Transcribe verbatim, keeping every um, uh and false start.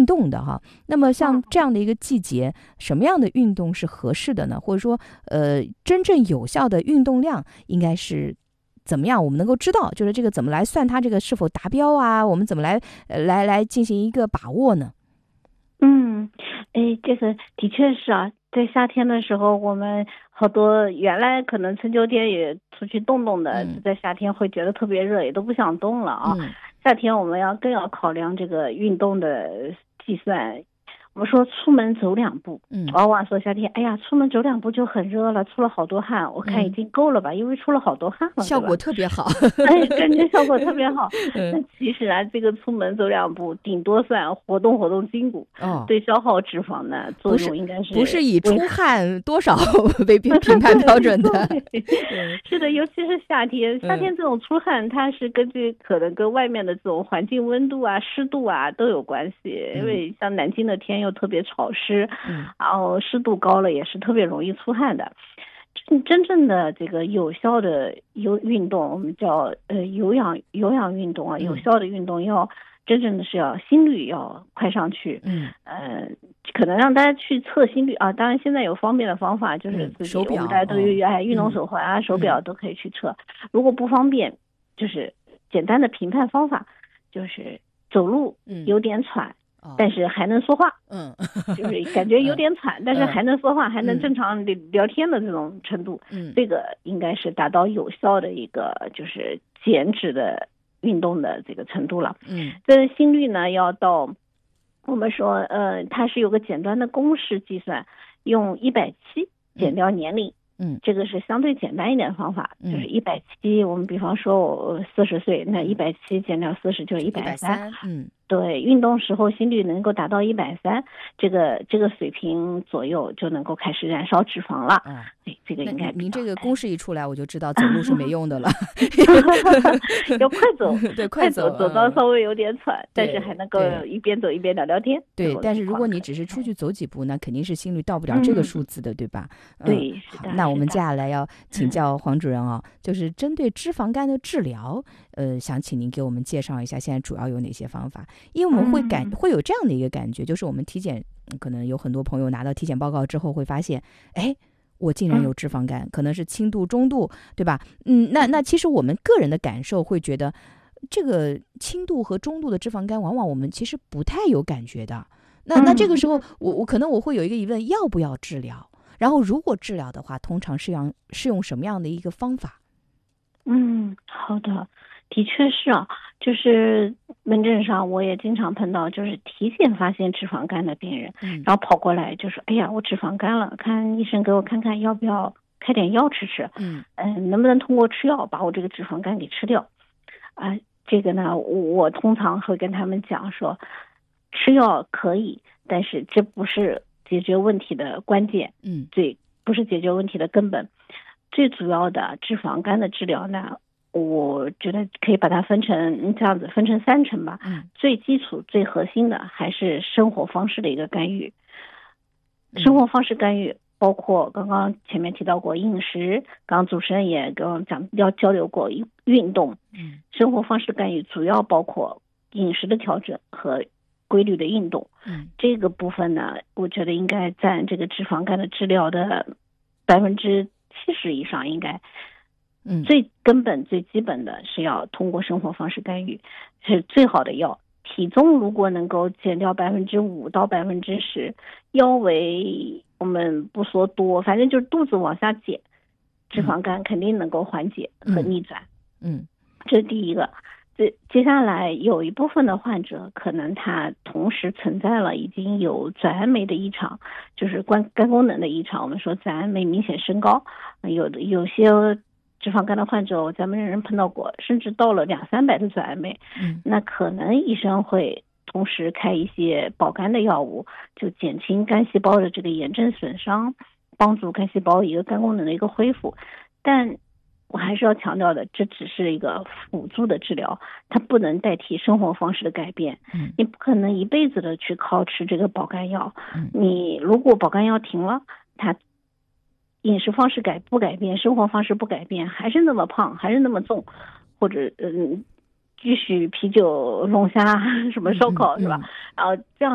运动的哈。那么像这样的一个季节，什么样的运动是合适的呢？或者说，呃，真正有效的运动量应该是怎么样？我们能够知道，就是这个怎么来算它这个是否达标啊？我们怎么来呃来来进行一个把握呢？ 嗯，哎，这个的确是啊，在夏天的时候，我们好多原来可能春秋天也出去动动的， 嗯、 在夏天会觉得特别热，也都不想动了啊。 嗯、 夏天我们要更要考量这个运动的计算。我们说出门走两步， 嗯， 往往说夏天，哎呀，出门走两步就很热了，出了好多汗，我看已经够了吧，嗯、因为出了好多汗了， 效果特别好， 哎，感觉效果特别好。 嗯、 那其实啊，这个出门走两步，顶多算活动活动筋骨， 哦， 对消耗脂肪呢作用应该是不是以出汗多少为评判标准的。 是的，尤其是夏天，夏天这种出汗，它是根据可能跟外面的这种环境温度啊、湿度啊都有关系， 嗯、 因为像南京的天又特别潮湿， 嗯， 然后湿度高了也是特别容易出汗的。真正的这个有效的有运动，我们叫呃有氧有氧运动啊，有效的运动要真正的是要心率要快上去， 嗯， 呃，可能让大家去测心率啊。当然现在有方便的方法，就是自己、 嗯、手表， 我们大家都有哎运动嗯、 手环啊、手表都可以去测。如果不方便，就是简单的评判方法，就是走路有点喘。嗯但是还能说话， 嗯， 就是感觉有点喘，嗯、但是还能说话，嗯、还能正常聊天的这种程度， 嗯， 这个应该是达到有效的一个就是减脂的运动的这个程度了。 嗯， 这心率呢要到，我们说呃，它是有个简单的公式计算，用一百七减掉年龄。 嗯， 这个是相对简单一点的方法，嗯、就是一百七，我们比方说我四十岁，那一百七减掉四十就是一百三， 嗯， 对，运动时候心率能够达到一百三，这个这个水平左右就能够开始燃烧脂肪了。 啊， 对，这个应该您这个公式一出来，我就知道走路是没用的了， 要快走， 对， 快走， 走到稍微有点喘， 嗯、 但是还能够一边走一边聊聊天。 对，但是如果你只是出去走几步，那肯定是心率到不了这个数字的，嗯、对吧？ 嗯、对，是的。 那我们接下来要请教黄主任啊，嗯、就是针对脂肪肝的治疗，呃，想请您给我们介绍一下现在主要有哪些方法？因为我们会感、嗯、会有这样的一个感觉，就是我们体检，可能有很多朋友拿到体检报告之后会发现，哎，我竟然有脂肪肝，嗯、可能是轻度、中度，对吧？嗯，那那其实我们个人的感受会觉得，这个轻度和中度的脂肪肝，往往我们其实不太有感觉的。那那这个时候，我我可能我会有一个疑问，要不要治疗？然后如果治疗的话，通常是用是用什么样的一个方法？ 嗯，好的，的确是啊，就是门诊上我也经常碰到，就是体检发现脂肪肝的病人， 嗯、 然后跑过来就说，哎呀，我脂肪肝了，看医生给我看看要不要开点药吃吃， 嗯嗯、呃，能不能通过吃药把我这个脂肪肝给吃掉？啊、呃，这个呢，我通常会跟他们讲说，吃药可以，但是这不是解决问题的关键， 嗯， 最不是解决问题的根本。最主要的脂肪肝的治疗呢，我觉得可以把它分成这样子，分成三层吧。 嗯， 最基础、最核心的还是生活方式的一个干预。生活方式干预包括刚刚前面提到过饮食，刚刚主持人也跟我讲要交流过运动。 嗯， 生活方式干预主要包括饮食的调整和规律的运动。 嗯， 这个部分呢，我觉得应该占这个脂肪肝的治疗的百分之七十以上，应该。 嗯， 最根本最基本的是要通过生活方式干预，是最好的药。体重如果能够减掉百分之五到百分之十，腰围我们不说多，反正就是肚子往下减，脂肪肝肯定能够缓解和逆转。 嗯， 这是第一个。这接下来有一部分的患者可能他同时存在了已经有转氨酶的异常，就是肝肝功能的异常，我们说转氨酶明显升高，有的有些脂肪肝的患者咱们人碰到过，甚至到了两三百的转氨酶， 嗯， 那可能医生会同时开一些保肝的药物，就减轻肝细胞的这个炎症损伤，帮助肝细胞一个肝功能的一个恢复。但我还是要强调的，这只是一个辅助的治疗，它不能代替生活方式的改变。 嗯， 你不可能一辈子的去靠吃这个保肝药。 嗯， 你如果保肝药停了，它饮食方式改不改变，生活方式不改变，还是那么胖，还是那么重，或者嗯，继续啤酒、龙虾、什么烧烤、 嗯嗯、 是吧？然后这样。